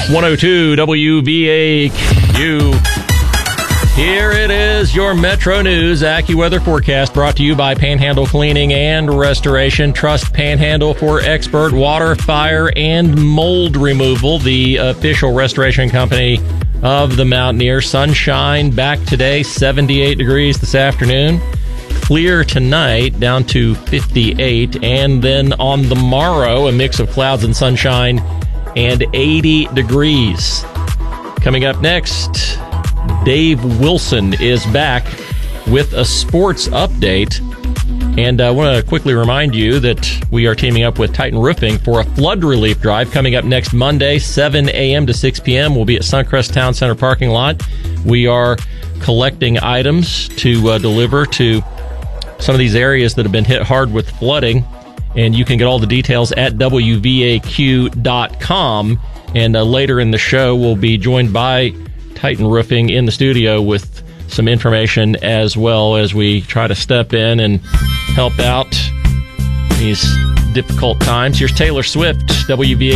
102 WVAQ. Here it is, your Metro News AccuWeather forecast brought to you by Panhandle Cleaning and Restoration. Trust Panhandle for expert water, fire, and mold removal. The official restoration company of the Mountaineer. Sunshine back today, 78 degrees this afternoon. Clear tonight, down to 58. And then on the morrow, a mix of clouds and sunshine and 80 degrees. Coming up next, Dave Wilson is back with a sports update. And I want to quickly remind you that we are teaming up with Titan Roofing for a flood relief drive coming up next Monday, 7 a.m. to 6 p.m. We'll be at Suncrest Town Center parking lot. We are collecting items to deliver to some of these areas that have been hit hard with flooding. And you can get all the details at WVAQ.com. And later in the show, we'll be joined by Titan Roofing in the studio with some information as well as we try to step in and help out these difficult times. Here's Taylor Swift, WVAQ.